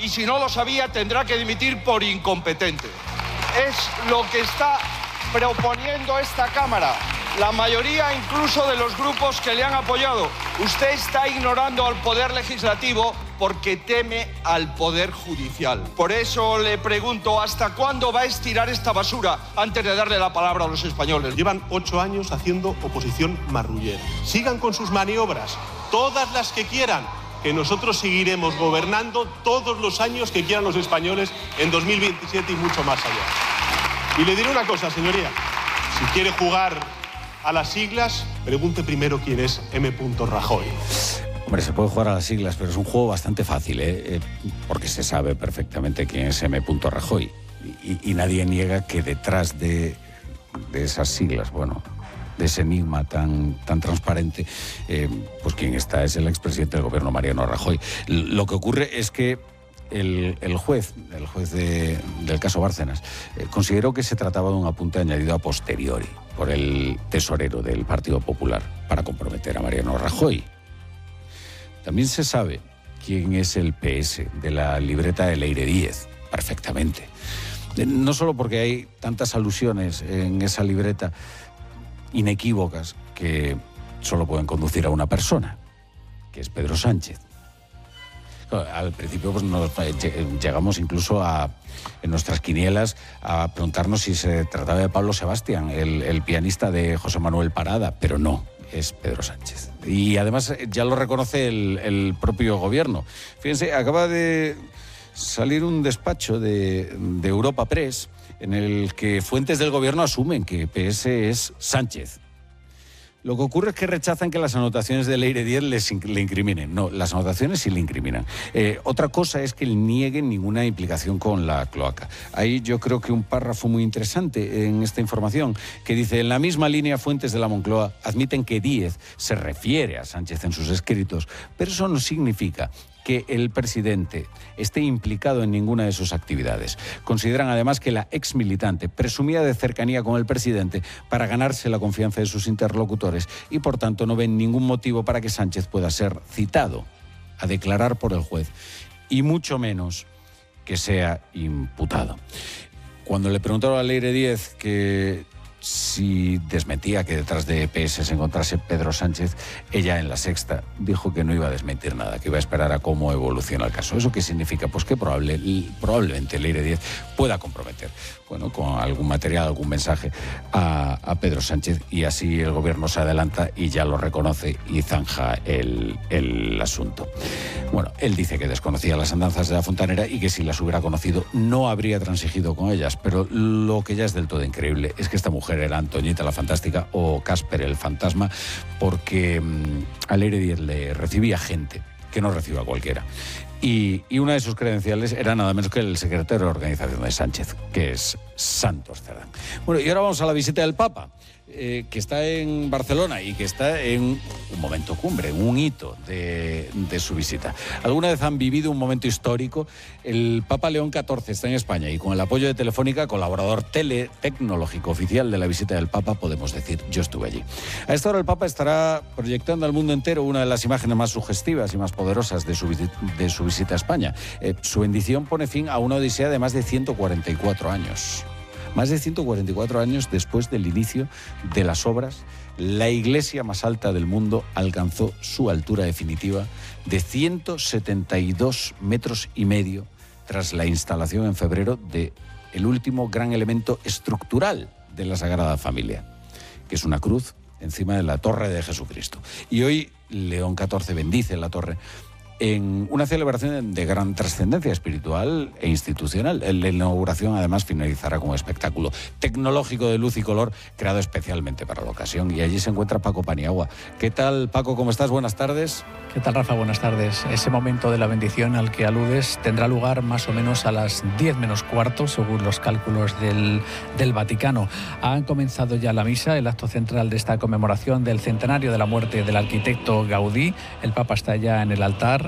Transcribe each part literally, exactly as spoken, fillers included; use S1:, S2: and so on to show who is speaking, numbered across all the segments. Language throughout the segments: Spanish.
S1: y si no lo sabía tendrá que dimitir por incompetente. Es lo que está proponiendo esta Cámara, la mayoría incluso de los grupos que le han apoyado. Usted está ignorando al Poder Legislativo porque teme al Poder Judicial. Por eso le pregunto, ¿hasta cuándo va a estirar esta basura antes de darle la palabra a los españoles?
S2: Llevan ocho años haciendo oposición marrullera. Sigan con sus maniobras, todas las que quieran, que nosotros seguiremos gobernando todos los años que quieran los españoles en dos mil veintisiete y mucho más allá. Y le diré una cosa, señoría, si quiere jugar a las siglas, pregunte primero quién es M. Rajoy.
S3: Hombre, se puede jugar a las siglas, pero es un juego bastante fácil, ¿eh? Porque se sabe perfectamente quién es M. Rajoy. Y, y nadie niega que detrás de, de esas siglas, bueno, de ese enigma tan, tan transparente, eh, pues quien está es el expresidente del gobierno, Mariano Rajoy. Lo que ocurre es que el, el juez, el juez de, del caso Bárcenas, eh, consideró que se trataba de un apunte añadido a posteriori por el tesorero del Partido Popular para comprometer a Mariano Rajoy. También se sabe quién es el P S de la libreta de Leire Díez, perfectamente. No solo porque hay tantas alusiones en esa libreta inequívocas que solo pueden conducir a una persona, que es Pedro Sánchez. Al principio pues, nos, llegamos incluso a, en nuestras quinielas, a preguntarnos si se trataba de Pablo Sebastián, el, el pianista de José Manuel Parada, pero no, es Pedro Sánchez. Y además ya lo reconoce el, el propio gobierno. Fíjense, acaba de salir un despacho de, de Europa Press en el que fuentes del gobierno asumen que P S es Sánchez. Lo que ocurre es que rechazan que las anotaciones de Leire Díez les, le incriminen. No, las anotaciones sí le incriminan. Eh, otra cosa es que nieguen ninguna implicación con la cloaca. Hay yo creo que un párrafo muy interesante en esta información que dice: en la misma línea, fuentes de la Moncloa admiten que Díez se refiere a Sánchez en sus escritos, pero eso no significa que el presidente esté implicado en ninguna de sus actividades. Consideran además que la ex militante presumía de cercanía con el presidente para ganarse la confianza de sus interlocutores y por tanto no ven ningún motivo para que Sánchez pueda ser citado a declarar por el juez y mucho menos que sea imputado. Cuando le preguntaron a Leire Díez que si desmentía que detrás de P S se encontrase Pedro Sánchez, ella en La Sexta dijo que no iba a desmentir nada, que iba a esperar a cómo evoluciona el caso. ¿Eso qué significa? Pues que probable, probablemente Leire Díez pueda comprometer, bueno, con algún material, algún mensaje a, a Pedro Sánchez, y así el gobierno se adelanta y ya lo reconoce y zanja el, el asunto. Bueno, él dice que desconocía las andanzas de la fontanera y que si las hubiera conocido no habría transigido con ellas, pero lo que ya es del todo increíble es que esta mujer era Antoñita la Fantástica o Casper el Fantasma, porque mmm, a Leire Díez le recibía gente que no recibe a cualquiera. Y, y una de sus credenciales era nada menos que el secretario de organización de Sánchez, que es Santos Cerdán. Bueno, y ahora vamos a la visita del Papa, eh, que está en Barcelona y que está en un momento cumbre, un hito de, de su visita. ¿Alguna vez han vivido un momento histórico? El Papa León catorce está en España y con el apoyo de Telefónica, colaborador teletecnológico oficial de la visita del Papa, podemos decir, yo estuve allí. A esta hora el Papa estará proyectando al mundo entero una de las imágenes más sugestivas y más poderosas de su, de su visita a España. Eh, su bendición pone fin a una odisea de más de ciento cuarenta y cuatro años. Más de ciento cuarenta y cuatro años después del inicio de las obras, la iglesia más alta del mundo alcanzó su altura definitiva de ciento setenta y dos metros y medio tras la instalación en febrero de el último gran elemento estructural de la Sagrada Familia, que es una cruz encima de la Torre de Jesucristo. Y hoy León catorce bendice la torre en una celebración de gran trascendencia espiritual e institucional. La inauguración además finalizará con un espectáculo tecnológico de luz y color creado especialmente para la ocasión, y allí se encuentra Paco Paniagua. ¿Qué tal, Paco? ¿Cómo estás? Buenas tardes.
S4: ¿Qué tal, Rafa? Buenas tardes. Ese momento de la bendición al que aludes tendrá lugar más o menos a las diez menos cuarto, según los cálculos del, del Vaticano. Han comenzado ya la misa, el acto central de esta conmemoración del centenario de la muerte del arquitecto Gaudí. El Papa está ya en el altar,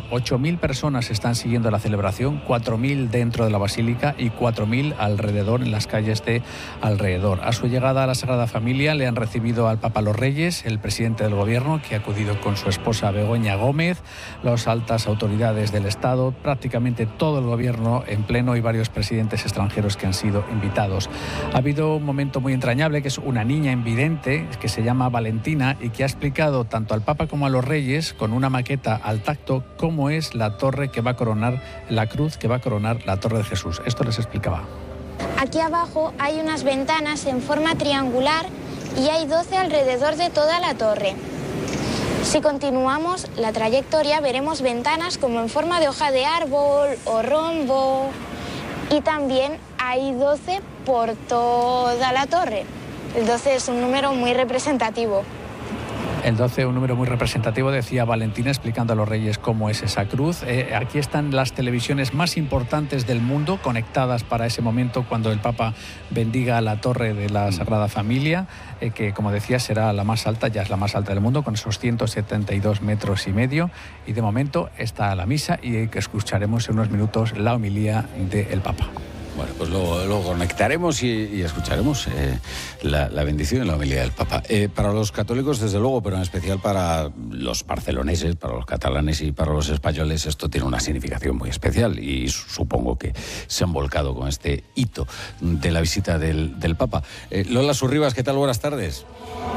S4: ocho mil personas están siguiendo la celebración, cuatro mil dentro de la Basílica y cuatro mil alrededor en las calles de alrededor. A su llegada a la Sagrada Familia le han recibido al Papa los Reyes, el presidente del Gobierno, que ha acudido con su esposa Begoña Gómez, las altas autoridades del Estado, prácticamente todo el Gobierno en pleno y varios presidentes extranjeros que han sido invitados. Ha habido un momento muy entrañable, que es una niña invidente que se llama Valentina y que ha explicado tanto al Papa como a los Reyes, con una maqueta al tacto, cómo es la torre que va a coronar, la cruz que va a coronar la Torre de Jesús. Esto les explicaba.
S5: Aquí abajo hay unas ventanas en forma triangular y hay doce alrededor de toda la torre. Si continuamos la trayectoria veremos ventanas como en forma de hoja de árbol o rombo, y también hay doce por toda la torre. El doce es un número muy representativo.
S4: El doce, un número muy representativo, decía Valentina, explicando a los Reyes cómo es esa cruz. Eh, aquí están las televisiones más importantes del mundo conectadas para ese momento cuando el Papa bendiga la torre de la Sagrada Familia, eh, que, como decía, será la más alta, ya es la más alta del mundo, con esos ciento setenta y dos metros y medio. Y de momento está la misa y que escucharemos en unos minutos la homilía del Papa.
S3: Bueno, pues luego, luego conectaremos y, y escucharemos eh, la, la bendición y la homilía del Papa. Eh, para los católicos, desde luego, pero en especial para los barceloneses, para los catalanes y para los españoles, esto tiene una significación muy especial y supongo que se han volcado con este hito de la visita del, del Papa. Eh, Lola Surribas, ¿qué tal? Buenas tardes.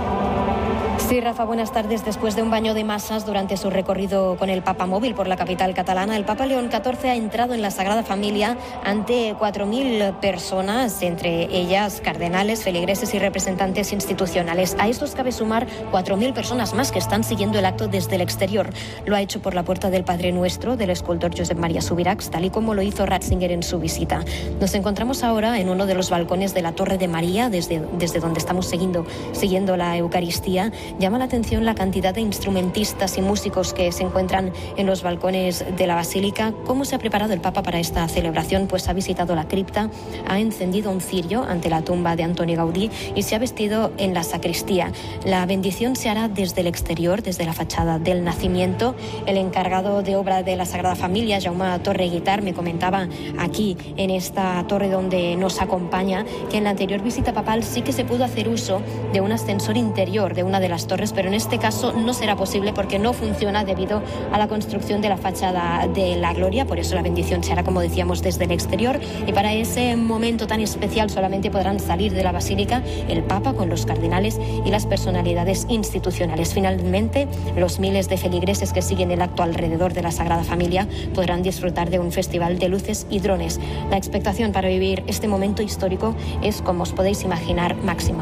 S6: Sí, Rafa, buenas tardes. Después de un baño de masas durante su recorrido con el Papa móvil por la capital catalana, el Papa León catorce ha entrado en la Sagrada Familia ante cuatro mil personas, entre ellas cardenales, feligreses y representantes institucionales. A estos cabe sumar cuatro mil personas más que están siguiendo el acto desde el exterior. Lo ha hecho por la puerta del Padre Nuestro del escultor Josep María Subirachs, tal y como lo hizo Ratzinger en su visita. Nos encontramos ahora en uno de los balcones de la Torre de María, desde, desde donde estamos siguiendo, siguiendo la Eucaristía. Llama la atención la cantidad de instrumentistas y músicos que se encuentran en los balcones de la Basílica. ¿Cómo se ha preparado el Papa para esta celebración? Pues ha visitado la cripta, ha encendido un cirio ante la tumba de Antoni Gaudí y se ha vestido en la sacristía. La bendición se hará desde el exterior, desde la fachada del Nacimiento. El encargado de obra de la Sagrada Familia, Jaume Torre Guitart, me comentaba aquí en esta torre donde nos acompaña que en la anterior visita papal sí que se pudo hacer uso de un ascensor interior de una de las torres, pero en este caso no será posible porque no funciona debido a la construcción de la fachada de la Gloria. Por eso la bendición se hará, como decíamos, desde el exterior, y para ese momento tan especial solamente podrán salir de la Basílica el Papa con los cardenales y las personalidades institucionales. Finalmente, los miles de feligreses que siguen el acto alrededor de la Sagrada Familia podrán disfrutar de un festival de luces y drones. La expectación para vivir este momento histórico es, como os podéis imaginar, máxima.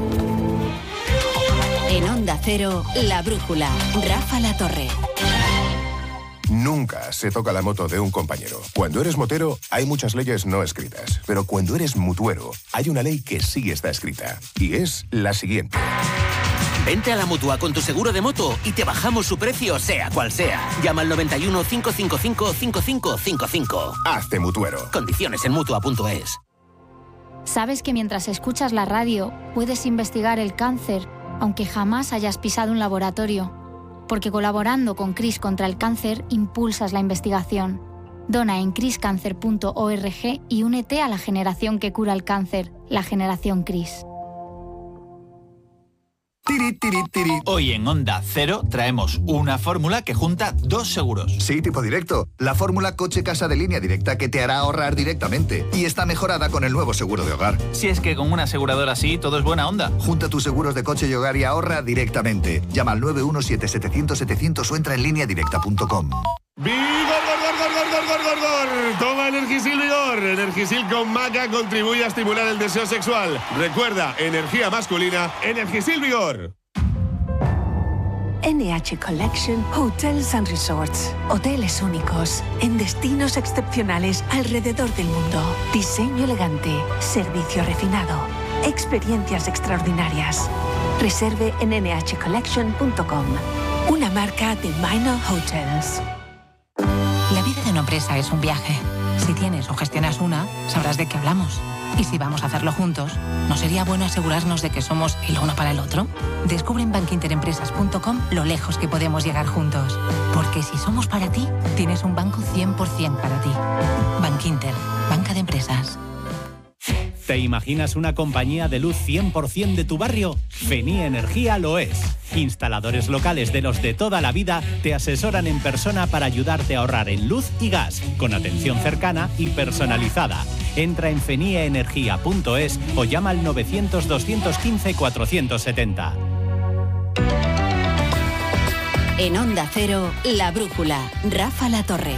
S7: En Onda Cero, La Brújula, Rafa La Torre.
S8: Nunca se toca la moto de un compañero. Cuando eres motero, hay muchas leyes no escritas. Pero cuando eres mutuero, hay una ley que sí está escrita. Y es la siguiente.
S9: Vente a la Mutua con tu seguro de moto y te bajamos su precio, sea cual sea. Llama al noventa y uno, cinco cinco cinco, cinco cinco cinco cinco.
S8: Hazte mutuero.
S9: Condiciones en mutua punto es.
S10: ¿Sabes que mientras escuchas la radio puedes investigar el cáncer, aunque jamás hayas pisado un laboratorio? Porque colaborando con CRIS contra el cáncer, impulsas la investigación. Dona en cris cáncer punto org y únete a la generación que cura el cáncer, la generación CRIS.
S11: Tiri, tiri, tiri. Hoy en Onda Cero traemos una fórmula que junta dos seguros.
S12: Sí, tipo directo. La fórmula coche-casa de Línea Directa, que te hará ahorrar directamente. Y está mejorada con el nuevo seguro de hogar.
S11: Si es que con una aseguradora así todo es buena onda.
S12: Junta tus seguros de coche y hogar y ahorra directamente. Llama al nueve uno siete, setecientos, setecientos o entra en línea directa punto com.
S2: ¡Vigor, gor, gor, gor, gor, gor, gor, gor! Toma Energisil Vigor. Energisil con maca contribuye a estimular el deseo sexual. Recuerda, energía masculina, Energisil Vigor.
S13: N H Collection Hotels and Resorts. Hoteles únicos, en destinos excepcionales alrededor del mundo. Diseño elegante, servicio refinado, experiencias extraordinarias. Reserve en N H collection punto com. Una marca de Minor Hotels.
S7: La vida de una empresa es un viaje.
S14: Si tienes o gestionas una, sabrás de qué hablamos. Y si vamos a hacerlo juntos, ¿no sería bueno asegurarnos de que somos el uno para el otro? Descubre en bank inter empresas punto com lo lejos que podemos llegar juntos. Porque si somos para ti, tienes un banco cien por ciento para ti. Bankinter, banca de empresas.
S15: ¿Te imaginas una compañía de luz cien por ciento de tu barrio? Feni Energía lo es. Instaladores locales de los de toda la vida te asesoran en persona para ayudarte a ahorrar en luz y gas, con atención cercana y personalizada. Entra en fenieenergia punto es o llama al novecientos, doscientos quince, cuatrocientos setenta.
S7: En Onda Cero, La Brújula, Rafa La Torre.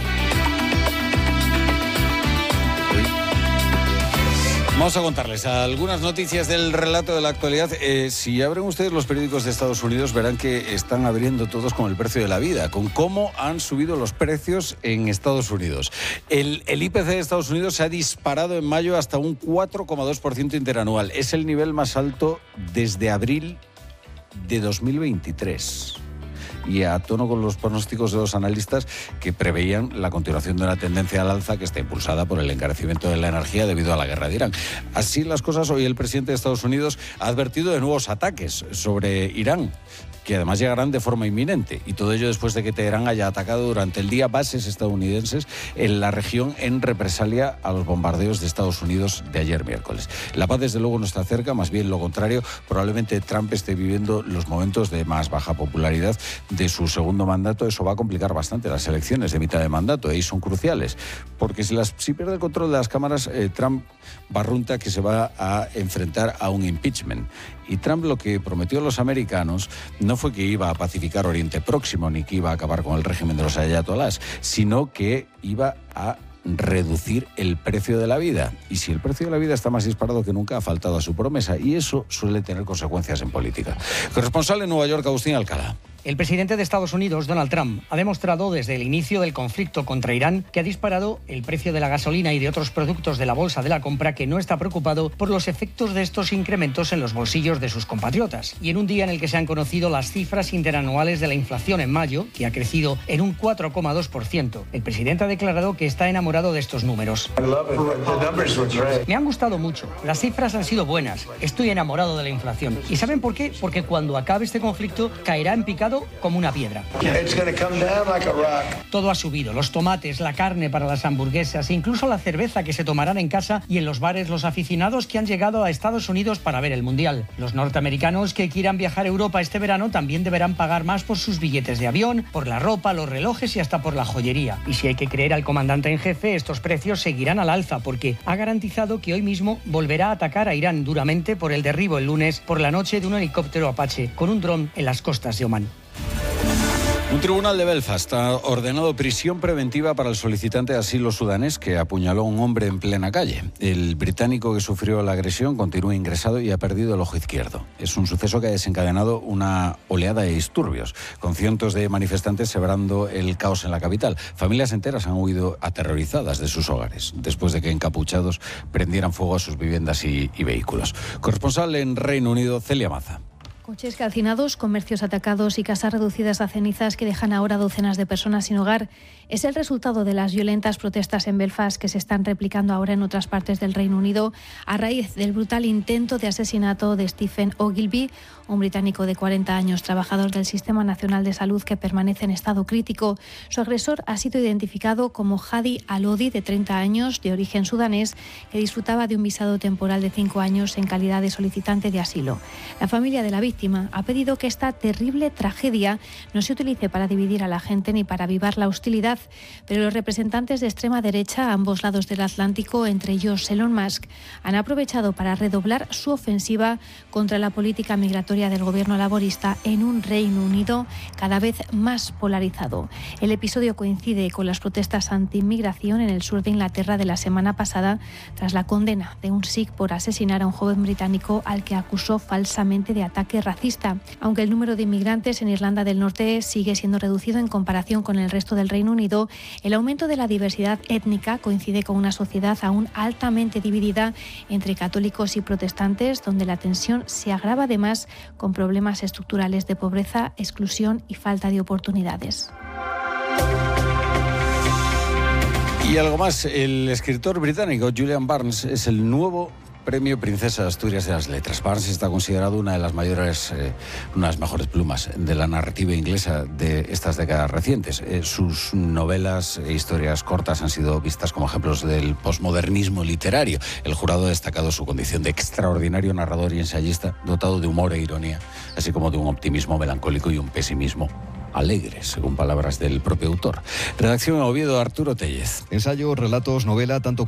S3: Vamos a contarles algunas noticias del relato de la actualidad. Eh, si abren ustedes los periódicos de Estados Unidos, verán que están abriendo todos con el precio de la vida, con cómo han subido los precios en Estados Unidos. El, el I P C de Estados Unidos se ha disparado en mayo hasta un cuatro coma dos por ciento interanual. Es el nivel más alto desde abril de dos mil veintitrés. Y a tono con los pronósticos de los analistas que preveían la continuación de una tendencia al alza que está impulsada por el encarecimiento de la energía debido a la guerra de Irán. Así las cosas, hoy el presidente de Estados Unidos ha advertido de nuevos ataques sobre Irán, que además llegarán de forma inminente, y todo ello después de que Teherán haya atacado durante el día bases estadounidenses en la región en represalia a los bombardeos de Estados Unidos de ayer miércoles. La paz desde luego no está cerca, más bien lo contrario. Probablemente Trump esté viviendo los momentos de más baja popularidad de su segundo mandato. Eso va a complicar bastante las elecciones de mitad de mandato, y son cruciales, porque si, las, si pierde el control de las cámaras, eh, Trump barrunta que se va a enfrentar a un impeachment. Y Trump lo que prometió a los americanos no fue que iba a pacificar Oriente Próximo ni que iba a acabar con el régimen de los ayatolás, sino que iba a reducir el precio de la vida. Y si el precio de la vida está más disparado que nunca, ha faltado a su promesa, y eso suele tener consecuencias en política. Corresponsal en Nueva York, Agustín Alcalá.
S16: El presidente de Estados Unidos, Donald Trump, ha demostrado desde el inicio del conflicto contra Irán que ha disparado el precio de la gasolina y de otros productos de la bolsa de la compra, que no está preocupado por los efectos de estos incrementos en los bolsillos de sus compatriotas. Y en un día en el que se han conocido las cifras interanuales de la inflación en mayo, que ha crecido en un cuatro coma dos por ciento, el presidente ha declarado que está enamorado de estos números. Me han gustado mucho, las cifras han sido buenas, estoy enamorado de la inflación. ¿Y saben por qué? Porque cuando acabe este conflicto caerá en picado como una piedra. Todo ha subido, los tomates, la carne para las hamburguesas e incluso la cerveza que se tomarán en casa y en los bares los aficionados que han llegado a Estados Unidos para ver el Mundial. Los norteamericanos que quieran viajar a Europa este verano también deberán pagar más por sus billetes de avión, por la ropa, los relojes y hasta por la joyería. Y si hay que creer al comandante en jefe, estos precios seguirán al alza, porque ha garantizado que hoy mismo volverá a atacar a Irán duramente por el derribo el lunes por la noche de un helicóptero Apache con un dron en las costas de Omán.
S3: Un tribunal de Belfast ha ordenado prisión preventiva para el solicitante de asilo sudanés que apuñaló a un hombre en plena calle. El británico que sufrió la agresión continúa ingresado y ha perdido el ojo izquierdo. Es un suceso que ha desencadenado una oleada de disturbios, con cientos de manifestantes sembrando el caos en la capital. Familias enteras han huido aterrorizadas de sus hogares, después de que encapuchados prendieran fuego a sus viviendas y, y vehículos. Corresponsal en Reino Unido, Celia Maza.
S17: Coches calcinados, comercios atacados y casas reducidas a cenizas que dejan ahora docenas de personas sin hogar. Es el resultado de las violentas protestas en Belfast que se están replicando ahora en otras partes del Reino Unido a raíz del brutal intento de asesinato de Stephen Ogilvy, un británico de cuarenta años, trabajador del Sistema Nacional de Salud que permanece en estado crítico. Su agresor ha sido identificado como Hadi Alodi, de treinta años, de origen sudanés, que disfrutaba de un visado temporal de cinco años en calidad de solicitante de asilo. La familia de la víctima ha pedido que esta terrible tragedia no se utilice para dividir a la gente ni para avivar la hostilidad, pero los representantes de extrema derecha a ambos lados del Atlántico, entre ellos Elon Musk, han aprovechado para redoblar su ofensiva contra la política migratoria del gobierno laborista en un Reino Unido cada vez más polarizado. El episodio coincide con las protestas anti-inmigración en el sur de Inglaterra de la semana pasada, tras la condena de un sikh por asesinar a un joven británico al que acusó falsamente de ataque racista. Aunque el número de inmigrantes en Irlanda del Norte sigue siendo reducido en comparación con el resto del Reino Unido, el aumento de la diversidad étnica coincide con una sociedad aún altamente dividida entre católicos y protestantes, donde la tensión se agrava además con problemas estructurales de pobreza, exclusión y falta de oportunidades.
S3: Y algo más, el escritor británico Julian Barnes es el nuevo Premio Princesa de Asturias de las Letras. Barnes está considerado una de las mayores, eh, una de las mejores plumas de la narrativa inglesa de estas décadas recientes. Eh, sus novelas e historias cortas han sido vistas como ejemplos del posmodernismo literario. El jurado ha destacado su condición de extraordinario narrador y ensayista, dotado de humor e ironía, así como de un optimismo melancólico y un pesimismo alegre, según palabras del propio autor. Redacción en Oviedo, Arturo Tellez.
S18: Ensayo, relatos, novela, tanto